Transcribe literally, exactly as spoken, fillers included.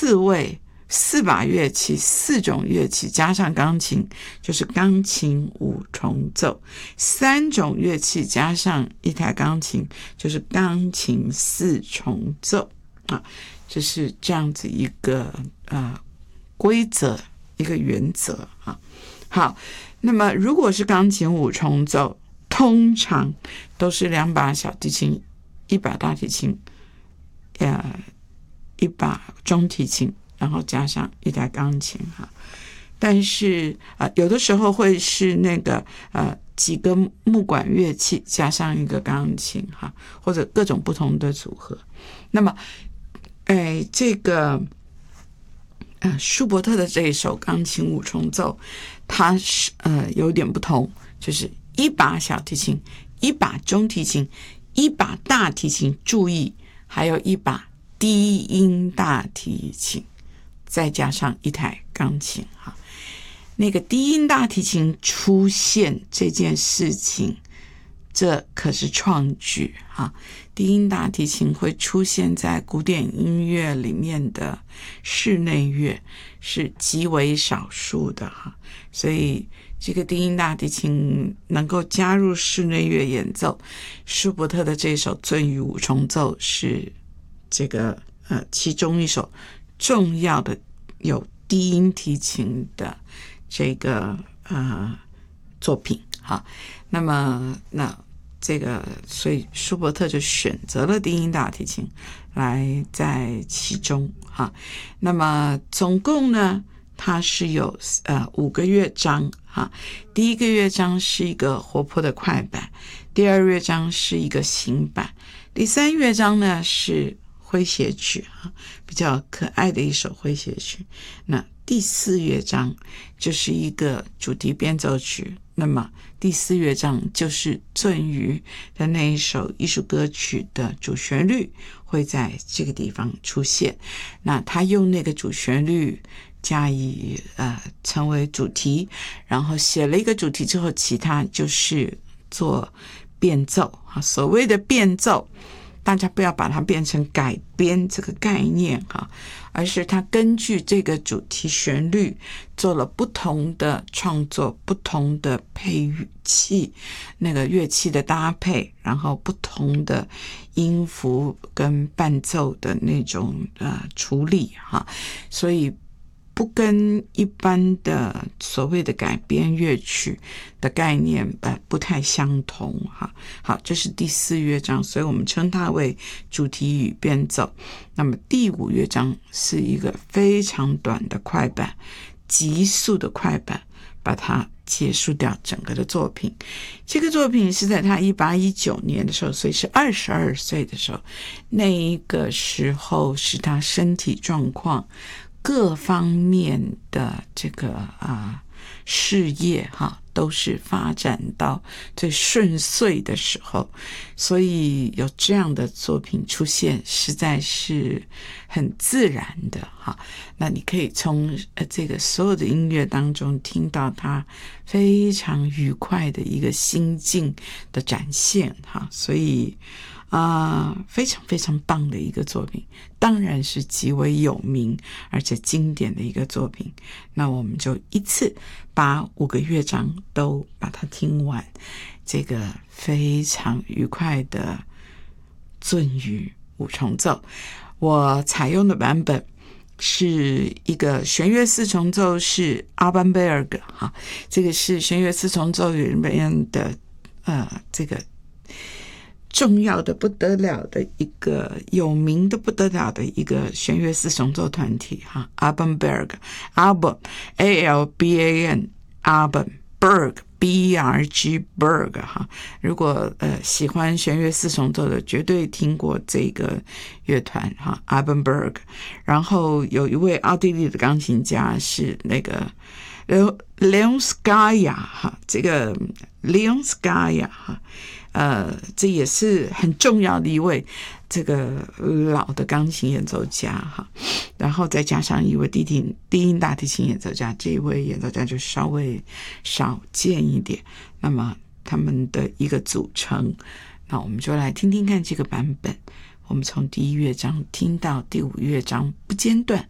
四位四把乐器，四种乐器加上钢琴，就是钢琴五重奏；三种乐器加上一台钢琴，就是钢琴四重奏啊。这是这样子一个呃规则，一个原则啊。好，那么如果是钢琴五重奏，通常都是两把小提琴，一把大提琴，呃，一把中提琴，然后加上一台钢琴哈。但是呃，有的时候会是那个呃几个木管乐器加上一个钢琴哈，或者各种不同的组合。那么，哎，这个呃舒伯特的这一首钢琴五重奏，它是呃有点不同，就是一把小提琴，一把中提琴，一把大提琴，注意还有一把低音大提琴，再加上一台钢琴哈。那个低音大提琴出现这件事情，这可是创举哈。低音大提琴会出现在古典音乐里面的室内乐是极为少数的哈，所以这个低音大提琴能够加入室内乐演奏，舒伯特的这首《隽语五重奏》是这个呃其中一首重要的有低音提琴的这个呃作品哈。那么那这个所以舒伯特就选择了低音大提琴来在其中哈。那么总共呢，它是有呃五个乐章哈。第一个乐章是一个活泼的快板，第二乐章是一个行板，第三乐章呢是诙谐曲哈，比较可爱的一首诙谐曲。那第四乐章就是一个主题变奏曲，那么第四乐章就是隽语的那一首艺术歌曲的主旋律会在这个地方出现。那他用那个主旋律加以呃成为主题，然后写了一个主题之后，其他就是做变奏啊。所谓的变奏，大家不要把它变成改编这个概念哈，而是它根据这个主题旋律做了不同的创作，不同的配器，那个乐器的搭配，然后不同的音符跟伴奏的那种呃处理哈，所以不跟一般的所谓的改编乐曲的概念呃不太相同哈。好，这是第四乐章，所以我们称它为主题与变奏。那么第五乐章是一个非常短的快板，急速的快板，把它结束掉整个的作品。这个作品是在他一八一九年的时候，所以是二十二岁的时候，那一个时候是他身体状况各方面的这个啊事业哈都是发展到最顺遂的时候，所以有这样的作品出现实在是很自然的哈。那你可以从呃这个所有的音乐当中听到他非常愉快的一个心境的展现哈，所以啊、呃，非常非常棒的一个作品，当然是极为有名而且经典的一个作品。那我们就一次把五个乐章都把它听完，这个非常愉快的隽语五重奏。我采用的版本是一个弦乐四重奏，是阿班贝尔格哈，这个是弦乐四重奏里面的呃这个重要的不得了的一个有名的不得了的一个弦乐四重奏团体哈 Alban Berg Alban A L B A N Alban Berg B E R G Berg 哈，如果呃喜欢弦乐四重奏的绝对听过这个乐团哈 Alban Berg。 然后有一位奥地利的钢琴家是那个 Leonskaya 哈，这个 Leonskaya 哈呃，这也是很重要的一位这个老的钢琴演奏家哈，然后再加上一位低音低音大提琴演奏家，这一位演奏家就稍微少见一点。那么他们的一个组成，那我们就来听听看这个版本。我们从第一乐章听到第五乐章不间断。